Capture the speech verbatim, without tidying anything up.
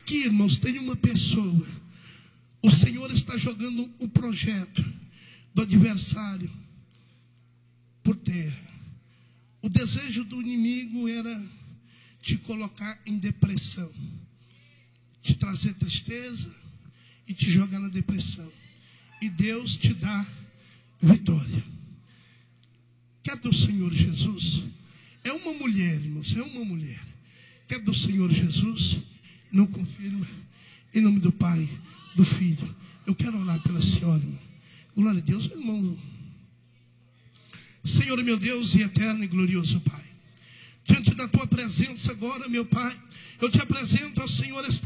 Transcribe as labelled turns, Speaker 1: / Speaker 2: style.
Speaker 1: Aqui, irmãos, tem uma pessoa. O Senhor está jogando o projeto do adversário por terra. O desejo do inimigo era te colocar em depressão, te trazer tristeza e te jogar na depressão. E Deus te dá vitória. Quer do Senhor Jesus? É uma mulher, irmãos, é uma mulher. Quer do Senhor Jesus? Não confirma. Em nome do Pai, do Filho. Eu quero orar pela senhora, irmão. Glória a Deus, irmão. Senhor, meu Deus e eterno e glorioso Pai, diante da tua presença agora, meu Pai, eu te apresento ao Senhor esta